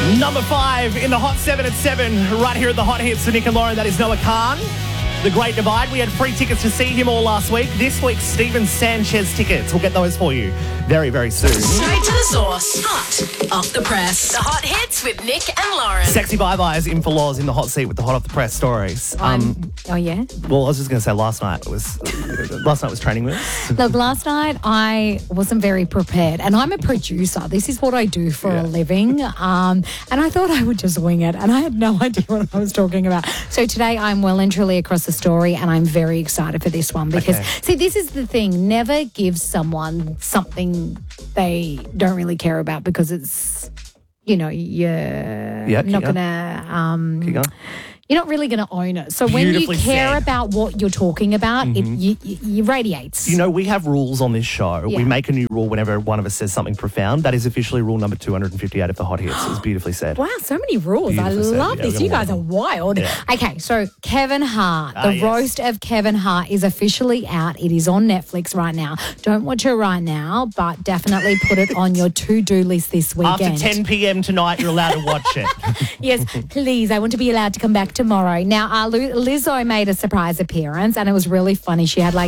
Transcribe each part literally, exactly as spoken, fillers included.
Number five in the Hot seven at seven, right here at the Hot Hits for Nick and Lauren. That is Noah Khan. The Great Divide. We had free tickets to see him all last week. This week, Steven Sanchez tickets. We'll get those for you very, very soon. Straight to the source. Hot off the press. The Hot Hits with Nick and Lauren. Sexy Bye-Bye is in for Laws in the hot seat with the hot off the press stories. Um, oh, yeah? Well, I was just going to say last night was last night was training wheels. Look, last night I wasn't very prepared, and I'm a producer. This is what I do for Yeah. a living, um, and I thought I would just wing it, and I had no idea what I was talking about. So today I'm well and truly across the story, and I'm very excited for this one because, Okay. see, this is the thing. Never give someone something they don't really care about because it's, you know, you're Yeah, not keep going. going to... Um, Keep going. You're not really going to own it. So when you Beautifully care said. about what you're talking about, it you, you, you radiates. You know, we have rules on this show. Yeah. We make a new rule whenever one of us says something profound. That is officially rule number two hundred fifty-eight of the Hot Hits. It was beautifully said. Wow, so many rules. I Beautifully said. love Yeah, this. we're You gonna guys are love wild. Yeah. Okay, so Kevin Hart, Ah, the yes. roast of Kevin Hart is officially out. It is on Netflix right now. Don't watch it right now, but definitely put it on your to-do list this After weekend. ten p.m. tonight, you're allowed to watch it. Yes, please. I want to be allowed to come back tomorrow. Now, uh, Lu- Lizzo made a surprise appearance, and it was really funny. She had like,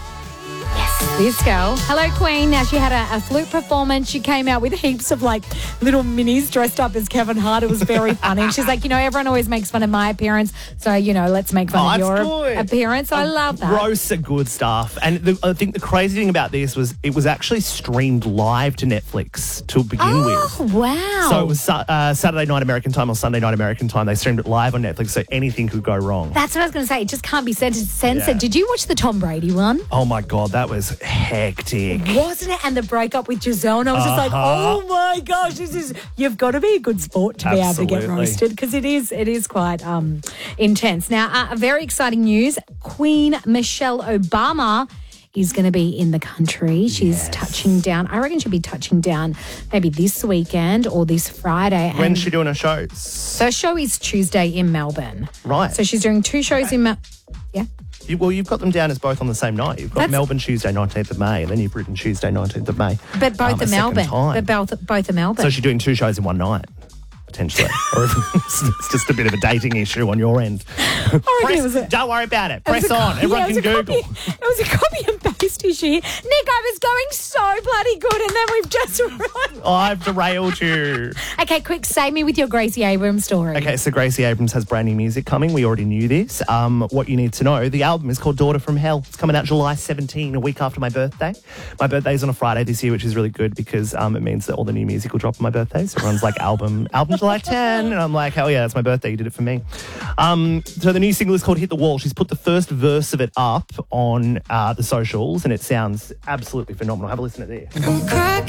yes, this girl. Hello, Queen. Now, she had a, a flute performance. She came out with heaps of like little minis dressed up as Kevin Hart. It was very funny. And she's like, you know, everyone always makes fun of my appearance, so you know, let's make fun Oh, of it's your good. appearance. I love that. Roasts are good stuff. And the, I think the crazy thing about this was it was actually streamed live to Netflix to begin Oh, with. wow. So it was Sa- uh, Saturday night American time or Sunday night American time. They streamed it live on Netflix, so anything could go wrong. That's what I was going to say. It just can't be censored. censored. Yeah. Did you watch the Tom Brady one? Oh my God, that was hectic. Wasn't it? And the breakup with Giselle. And I was just like, Uh-huh. oh my gosh, this is, you've got to be a good sport to be able to get Absolutely. roasted because it is, it is quite um, intense. Now, uh, very exciting news. Queen Michelle Obama is going to be in the country. She's Yes. touching down. I reckon she'll be touching down maybe this weekend or this Friday. When's And she doing her shows? her show is Tuesday in Melbourne. Right. So she's doing two shows in Melbourne. Yeah. You, well, you've got them down as both on the same night. You've got That's- Melbourne Tuesday, nineteenth of May, and then you've written Tuesday, nineteenth of May. But both um, are a second Melbourne. time. But both, both are Melbourne. So she's doing two shows in one night, potentially. Or if it's, it's just a bit of a dating issue on your end. I reckon Press- it was a- don't worry about it. It was Press a on. co- Everyone yeah, can it was a Google. Copy, it was a copy and paste issue. Nick, I was going so bloody good, and then we've just run. Oh, I've derailed you. Okay, quick, save me with your Gracie Abrams story. Okay, so Gracie Abrams has brand new music coming. We already knew this. Um, what you need to know, the album is called Daughter from Hell. It's coming out July seventeenth, a week after my birthday. My birthday is on a Friday this year, which is really good because um, it means that all the new music will drop on my birthday. So everyone's like, album, album July tenth. And I'm like, hell yeah, it's my birthday. You did it for me. Um, so the new single is called Hit the Wall. She's put the first verse of it up on uh, the socials, and it sounds absolutely phenomenal. Have a listen to this. I'm cracking